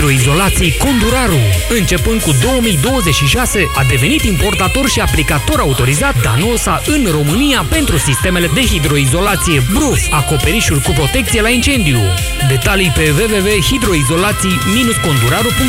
Hidroizolații Conduraru. Începând cu 2026, a devenit importator și aplicator autorizat Danosa în România pentru sistemele de hidroizolație Bruf, acoperișuri cu protecție la incendiu. Detalii pe www.hidroizolații-conduraru.ro.